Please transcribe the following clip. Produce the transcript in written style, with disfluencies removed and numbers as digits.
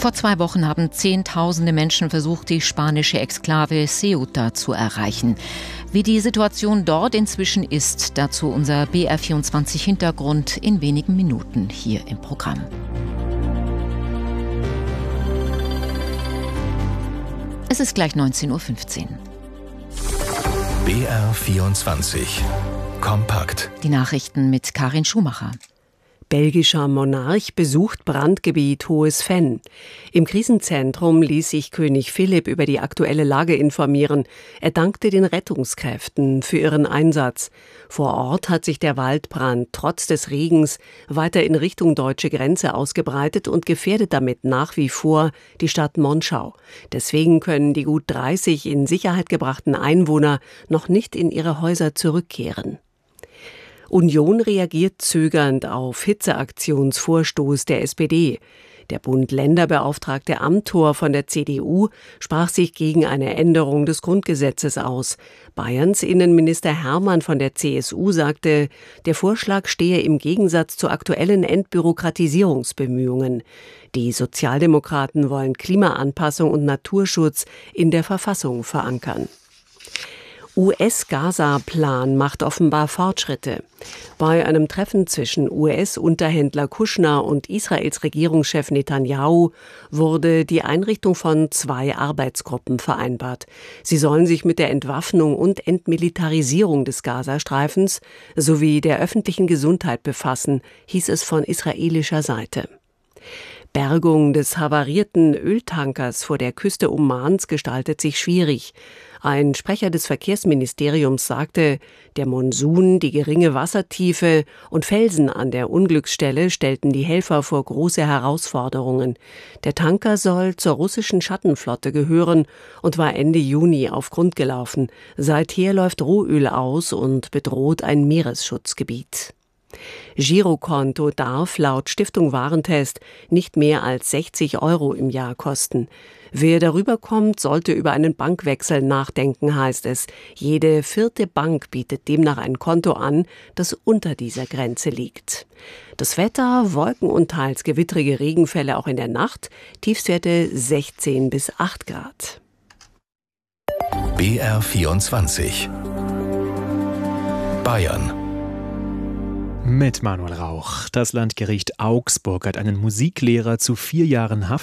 Vor 2 Wochen haben Zehntausende Menschen versucht, die spanische Exklave Ceuta zu erreichen. Wie die Situation dort inzwischen ist, dazu unser BR24-Hintergrund in wenigen Minuten hier im Programm. Es ist gleich 19:15 Uhr. BR24 Kompakt. Die Nachrichten mit Karin Schumacher. Belgischer Monarch besucht Brandgebiet Hohes Venn. Im Krisenzentrum ließ sich König Philipp über die aktuelle Lage informieren. Er dankte den Rettungskräften für ihren Einsatz. Vor Ort hat sich der Waldbrand trotz des Regens weiter in Richtung deutsche Grenze ausgebreitet und gefährdet damit nach wie vor die Stadt Monschau. Deswegen können die gut 30 in Sicherheit gebrachten Einwohner noch nicht in ihre Häuser zurückkehren. Union reagiert zögernd auf Hitzeaktionsvorstoß der SPD. Der Bund-Länder-Beauftragte Amthor von der CDU sprach sich gegen eine Änderung des Grundgesetzes aus. Bayerns Innenminister Hermann von der CSU sagte, der Vorschlag stehe im Gegensatz zu aktuellen Entbürokratisierungsbemühungen. Die Sozialdemokraten wollen Klimaanpassung und Naturschutz in der Verfassung verankern. US-Gaza-Plan macht offenbar Fortschritte. Bei einem Treffen zwischen US-Unterhändler Kushner und Israels Regierungschef Netanyahu wurde die Einrichtung von 2 Arbeitsgruppen vereinbart. Sie sollen sich mit der Entwaffnung und Entmilitarisierung des Gazastreifens sowie der öffentlichen Gesundheit befassen, hieß es von israelischer Seite. Bergung des havarierten Öltankers vor der Küste Omans gestaltet sich schwierig. Ein Sprecher des Verkehrsministeriums sagte, der Monsun, die geringe Wassertiefe und Felsen an der Unglücksstelle stellten die Helfer vor große Herausforderungen. Der Tanker soll zur russischen Schattenflotte gehören und war Ende Juni auf Grund gelaufen. Seither läuft Rohöl aus und bedroht ein Meeresschutzgebiet. Girokonto darf laut Stiftung Warentest nicht mehr als 60 € im Jahr kosten. Wer darüber kommt, sollte über einen Bankwechsel nachdenken, heißt es. Jede 4. Bank bietet demnach ein Konto an, das unter dieser Grenze liegt. Das Wetter, Wolken und teils gewittrige Regenfälle auch in der Nacht, Tiefstwerte 16 bis 8 Grad. BR24 Bayern. Mit Manuel Rauch. Das Landgericht Augsburg hat einen Musiklehrer zu 4 Jahren Haft